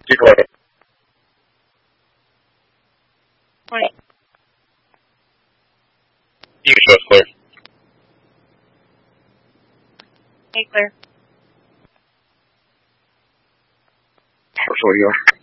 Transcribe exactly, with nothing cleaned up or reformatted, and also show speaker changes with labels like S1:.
S1: Zero eight.
S2: Right.
S1: You can show us clear.
S2: Hey, clear.
S1: Partial, you are.